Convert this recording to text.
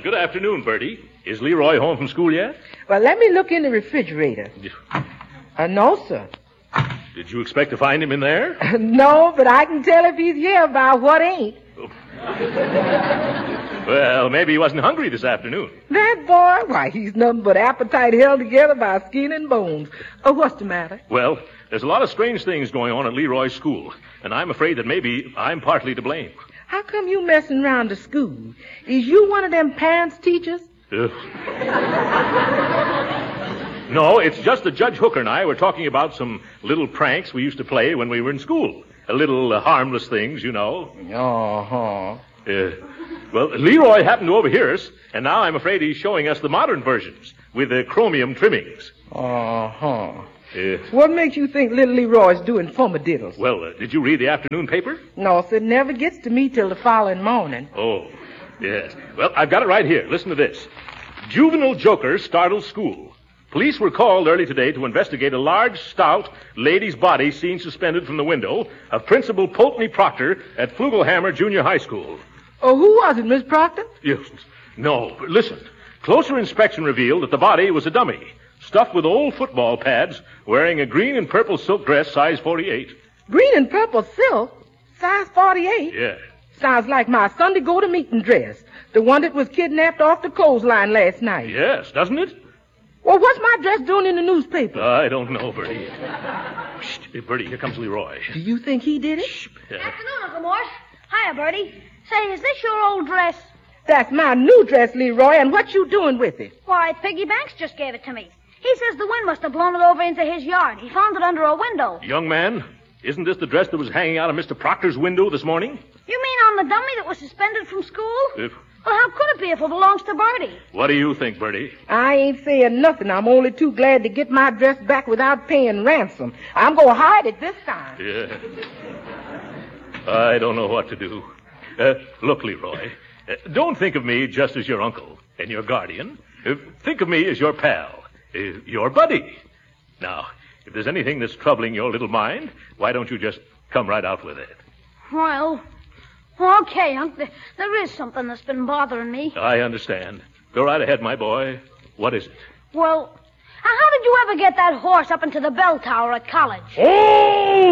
good afternoon, Bertie. Is Leroy home from school yet? Well, let me look in the refrigerator. No, sir. Did you expect to find him in there? No, but I can tell if he's here by what ain't. Well, maybe he wasn't hungry this afternoon. That boy, why, he's nothing but appetite held together by skin and bones. What's the matter? Well, there's a lot of strange things going on at Leroy's school, and I'm afraid that maybe I'm partly to blame. How come you messing around the school? Is you one of them pants teachers? No, it's just that Judge Hooker and I were talking about some little pranks we used to play when we were in school. Little harmless things, you know. Uh-huh. Well, Leroy happened to overhear us, and now I'm afraid he's showing us the modern versions with the chromium trimmings. Uh-huh. What makes you think little Leroy's doing fumadiddles? Well, did you read the afternoon paper? No, sir, it never gets to me till the following morning. Oh, yes. Well, I've got it right here. Listen to this. Juvenile joker startles school. Police were called early today to investigate a large, stout lady's body seen suspended from the window of Principal Pulteney Proctor at Flugelhammer Junior High School. Oh, who was it, Miss Proctor? Yes. No, but listen. Closer inspection revealed that the body was a dummy, stuffed with old football pads, wearing a green and purple silk dress, size 48. Green and purple silk? Size 48? Yeah. Sounds like my Sunday go-to-meeting dress. The one that was kidnapped off the clothesline last night. Yes, doesn't it? Well, what's my dress doing in the newspaper? I don't know, Bertie. Shh, Bertie, here comes Leroy. Do you think he did it? Shh. Afternoon, Uncle Morse. Hiya, Bertie. Say, is this your old dress? That's my new dress, Leroy, and what you doing with it? Why, Piggy Banks just gave it to me. He says the wind must have blown it over into his yard. He found it under a window. Young man, isn't this the dress that was hanging out of Mr. Proctor's window this morning? You mean on the dummy that was suspended from school? Well, how could it be if it belongs to Bertie? What do you think, Bertie? I ain't saying nothing. I'm only too glad to get my dress back without paying ransom. I'm going to hide it this time. Yeah. I don't know what to do. Look, Leroy, don't think of me just as your uncle and your guardian. Think of me as your pal, your buddy. Now, if there's anything that's troubling your little mind, why don't you just come right out with it? Well, okay, Unc. There is something that's been bothering me. I understand. Go right ahead, my boy. What is it? Well, how did you ever get that horse up into the bell tower at college? Oh!